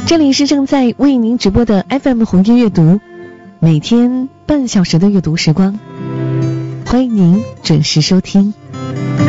这里是正在为您直播的 FM 红叶阅读，每天半小时的阅读时光，欢迎您准时收听。